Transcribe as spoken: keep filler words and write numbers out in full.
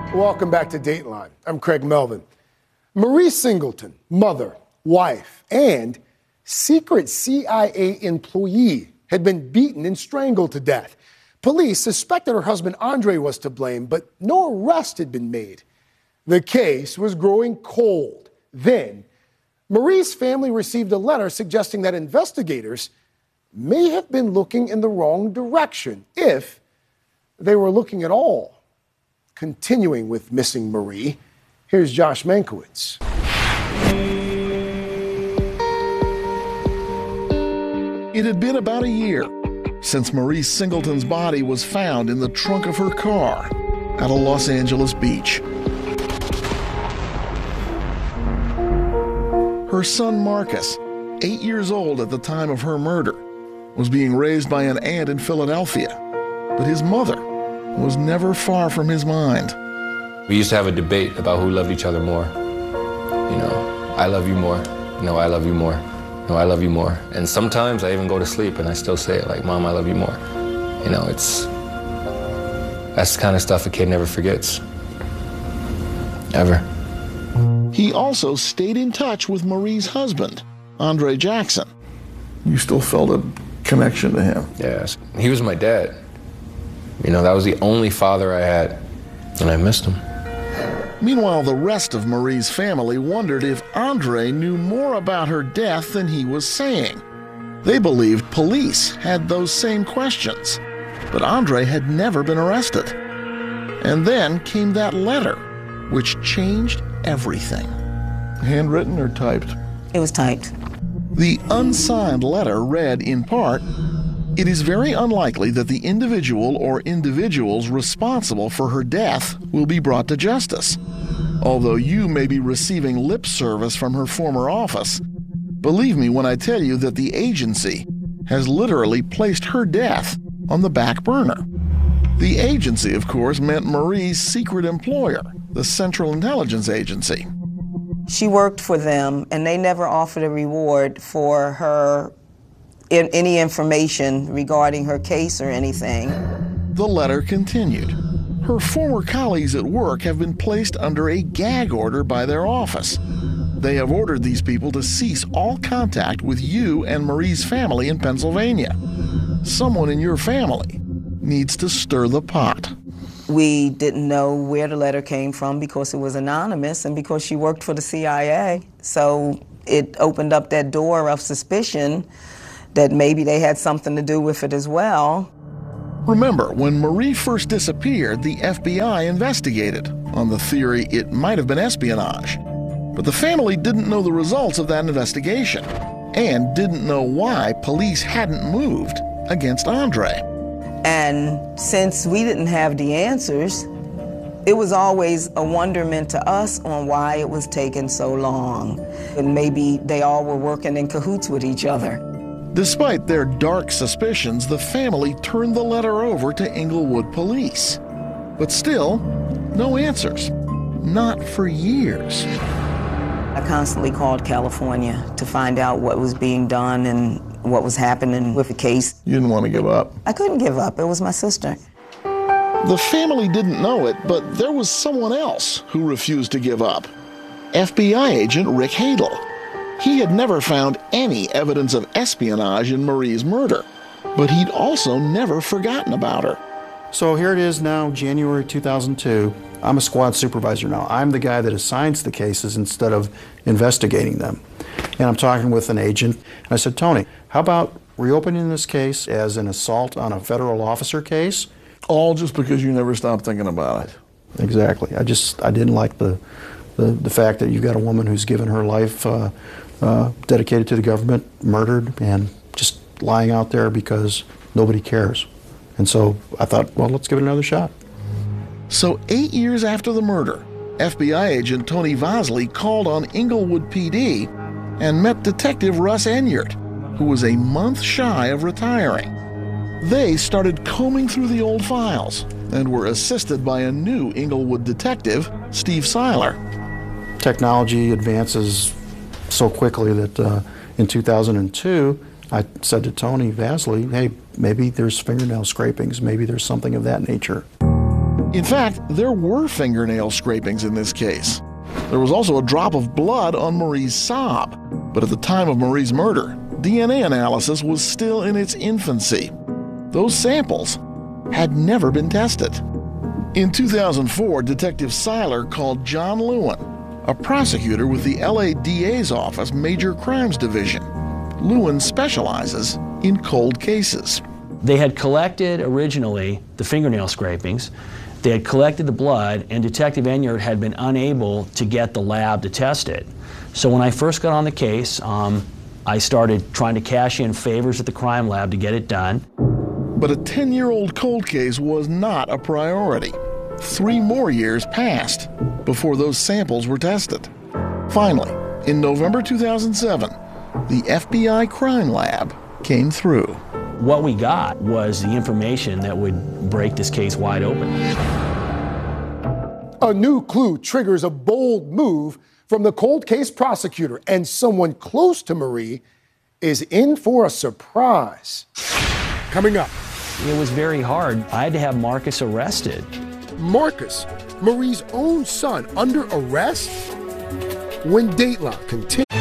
Welcome back to Dateline. I'm Craig Melvin. Marie Singleton, mother, wife, and secret C I A employee, had been beaten and strangled to death. Police suspected her husband Andre was to blame, but no arrest had been made. The case was growing cold. Then, Marie's family received a letter suggesting that investigators may have been looking in the wrong direction, if they were looking at all. Continuing with missing Marie, here's Josh Mankiewicz. It had been about a year since Marie Singleton's body was found in the trunk of her car at a Los Angeles beach. Her son Marcus, eight years old at the time of her murder, was being raised by an aunt in Philadelphia, but his mother was never far from his mind. We used to have a debate about who loved each other more. You know, I love you more. No, I love you more. No, I love you more. And sometimes I even go to sleep and I still say it, like, Mom, I love you more. You know, it's, that's the kind of stuff a kid never forgets. Ever. He also stayed in touch with Marie's husband, Andre Jackson. You still felt a connection to him? Yes. He was my dad. You know, that was the only father I had, and I missed him. Meanwhile, the rest of Marie's family wondered if Andre knew more about her death than he was saying. They believed police had those same questions, but Andre had never been arrested. And then came that letter, which changed everything. Handwritten or typed? It was typed. The unsigned letter read, in part, "It is very unlikely that the individual or individuals responsible for her death will be brought to justice. Although you may be receiving lip service from her former office, believe me when I tell you that the agency has literally placed her death on the back burner." The agency, of course, meant Marie's secret employer, the Central Intelligence Agency. She worked for them, and they never offered a reward for her in any information regarding her case or anything. The letter continued. Her former colleagues at work have been placed under a gag order by their office. They have ordered these people to cease all contact with you and Marie's family in Pennsylvania. Someone in your family needs to stir the pot. We didn't know where the letter came from because it was anonymous and because she worked for the C I A. So it opened up that door of suspicion that maybe they had something to do with it as well. Remember, when Marie first disappeared, the F B I investigated on the theory it might have been espionage. But the family didn't know the results of that investigation and didn't know why police hadn't moved against Andre. And since we didn't have the answers, it was always a wonderment to us on why it was taking so long. And maybe they all were working in cahoots with each other. Despite their dark suspicions, the family turned the letter over to Inglewood police. But still, no answers. Not for years. I constantly called California to find out what was being done and what was happening with the case. You didn't want to give up? I couldn't give up. It was my sister. The family didn't know it, but there was someone else who refused to give up. F B I agent Rick Hadel. He had never found any evidence of espionage in Marie's murder, but he'd also never forgotten about her. So here it is now, January two thousand two. I'm a squad supervisor now. I'm the guy that assigns the cases instead of investigating them. And I'm talking with an agent, and I said, Tony, how about reopening this case as an assault on a federal officer case? All just because you never stopped thinking about it. Exactly. I just, I didn't like the, the, the fact that you've got a woman who's given her life uh, uh, dedicated to the government, murdered, and just lying out there because nobody cares. And so I thought, well, let's give it another shot. So eight years after the murder, F B I agent Tony Vosley called on Inglewood P D and met Detective Russ Enyart, who was a month shy of retiring. They started combing through the old files and were assisted by a new Inglewood detective, Steve Seiler. Technology advances so quickly that uh, in two thousand two, I said to Tony Vosley, hey, maybe there's fingernail scrapings, maybe there's something of that nature. In fact, there were fingernail scrapings in this case. There was also a drop of blood on Marie's sob, but at the time of Marie's murder, D N A analysis was still in its infancy. Those samples had never been tested. In two thousand four, Detective Seiler called John Lewin, a prosecutor with the L A D A's Office Major Crimes Division. Lewin specializes in cold cases. They had collected originally the fingernail scrapings. They had collected the blood, and Detective Enyart had been unable to get the lab to test it. So when I first got on the case, um, I started trying to cash in favors at the crime lab to get it done. But a ten-year-old cold case was not a priority. Three more years passed before those samples were tested. Finally, in November two thousand seven, the F B I crime lab came through. What we got was the information that would break this case wide open. A new clue triggers a bold move from the cold case prosecutor, and someone close to Marie is in for a surprise. Coming up. It was very hard. I had to have Marcus arrested. Marcus, Marie's own son, under arrest? When Dateline continues.